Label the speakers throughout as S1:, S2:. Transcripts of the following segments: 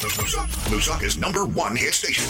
S1: Lusaka's #1 hit station.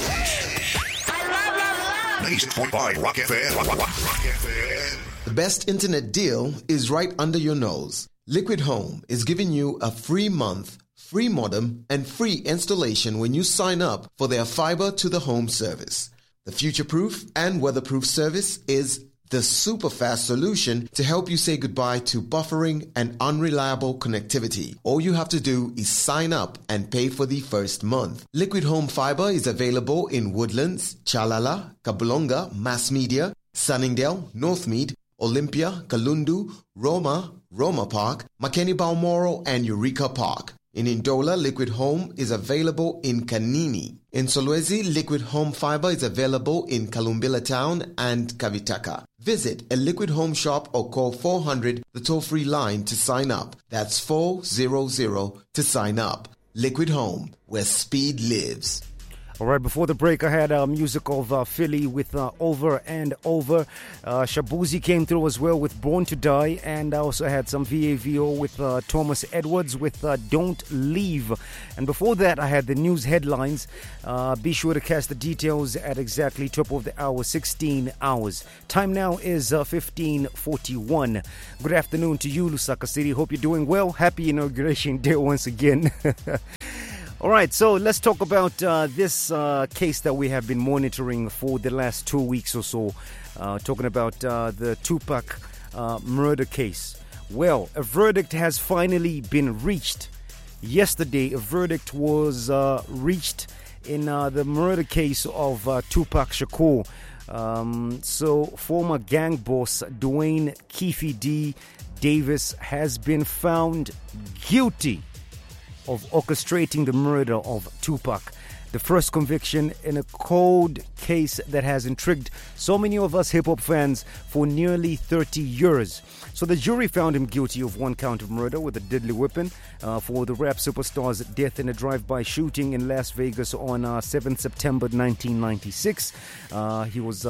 S1: I love 96.5 Rock FM. Rock FM.
S2: The best internet deal is right under your nose. Liquid Home is giving you a free month, free modem, and free installation when you sign up for their fiber to the home service. The future-proof and weatherproof service is the super fast solution to help you say goodbye to buffering and unreliable connectivity. All you have to do is sign up and pay for the first month. Liquid Home Fiber is available in Woodlands, Chalala, Kabulonga, Mass Media, Sunningdale, Northmead, Olympia, Kalundu, Roma Park, Makeni Balmoral, and Eureka Park. In Ndola, Liquid Home is available in Kanini. In Solwezi, Liquid Home Fiber is available in Kalumbila Town and Kavitaka. Visit a Liquid Home shop or call 400, the toll-free line, to sign up. That's 400 to sign up. Liquid Home, where speed lives.
S3: All right, before the break, I had music of Philly with Over and Over. Shabuzi came through as well with Born to Die. And I also had some VAVO with Thomas Edwards with Don't Leave. And before that, I had the news headlines. Be sure to catch the details at exactly top of the hour, 16 hours. Time now is 15:41. Good afternoon to you, Lusaka City. Hope you're doing well. Happy Inauguration Day once again. All right, so let's talk about this case that we have been monitoring for the last 2 weeks or so, talking about the Tupac murder case. Well, a verdict has finally been reached. Yesterday, a verdict was reached in the murder case of Tupac Shakur. So, former gang boss Dwayne Keefe D. Davis has been found guilty of orchestrating the murder of Tupac. The first conviction in a cold case that has intrigued so many of us hip-hop fans for nearly 30 years. So the jury found him guilty of one count of murder with a deadly weapon for the rap superstar's death in a drive-by shooting in Las Vegas on 7 September 1996. He was,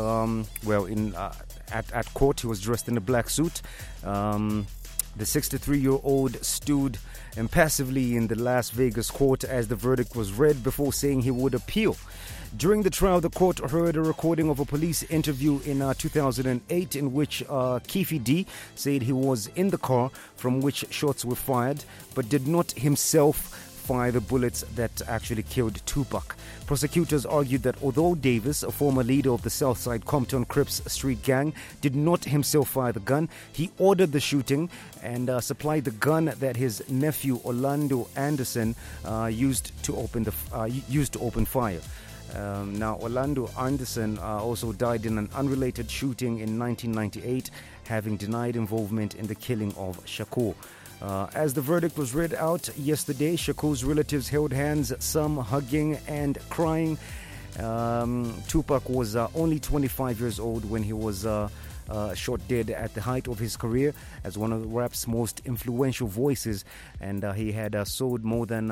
S3: at court, he was dressed in a black suit. The 63-year-old stood impassively in the Las Vegas court as the verdict was read before saying he would appeal. During the trial, the court heard a recording of a police interview in 2008 in which Keefe D said he was in the car from which shots were fired, but did not himself fire the bullets that actually killed Tupac. Prosecutors argued that although Davis, a former leader of the Southside Compton Crips street gang, did not himself fire the gun, he ordered the shooting and supplied the gun that his nephew Orlando Anderson used to open fire. Now, Orlando Anderson also died in an unrelated shooting in 1998, having denied involvement in the killing of Shakur. As the verdict was read out yesterday, Shakur's relatives held hands, some hugging and crying. Tupac was only 25 years old when he was shot dead at the height of his career as one of rap's most influential voices, and he has sold more than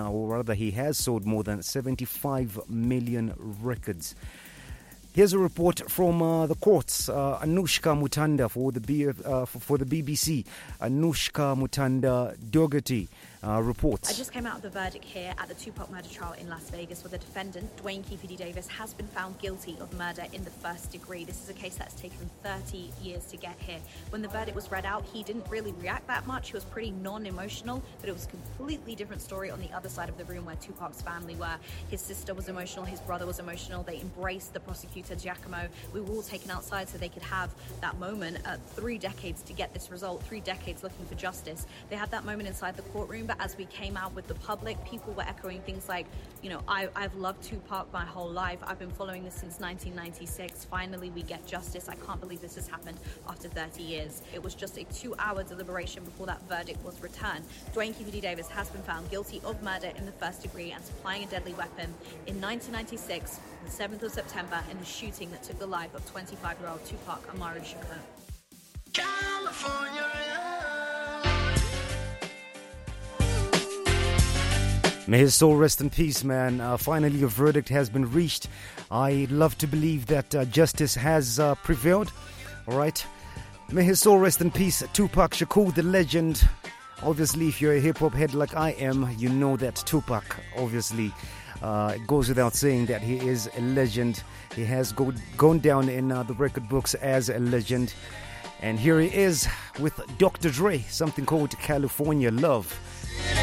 S3: 75 million records. Here's a report from the courts. Anushka Mutanda for the BBC. Anushka Mutanda Dougherty reports.
S4: I just came out of the verdict here at the Tupac murder trial in Las Vegas, where the defendant, Dwayne Keefe D. Davis, has been found guilty of murder in the first degree. This is a case that's taken 30 years to get here. When the verdict was read out, he didn't really react that much. He was pretty non-emotional, but it was a completely different story on the other side of the room where Tupac's family were. His sister was emotional, his brother was emotional. They embraced the prosecutor, Giacomo. We were all taken outside so they could have that moment. 3 decades to get this result, 3 decades looking for justice. They had that moment inside the courtroom, but as we came out with the public, people were echoing things like, I've loved Tupac my whole life. I've been following this since 1996. Finally, we get justice. I can't believe this has happened after 30 years. It was just a 2-hour deliberation before that verdict was returned. Dwayne Keefe D. Davis has been found guilty of murder in the first degree and supplying a deadly weapon in 1996, the 7th of September, in a shooting that took the life of 25-year-old Tupac Amaru Shakur.
S5: California.
S3: May his soul rest in peace, man. Finally, a verdict has been reached. I love to believe that justice has prevailed. All right. May his soul rest in peace. Tupac Shakur, the legend. Obviously, if you're a hip-hop head like I am, you know that Tupac, obviously, it goes without saying that he is a legend. He has gone down in the record books as a legend. And here he is with Dr. Dre, something called California Love.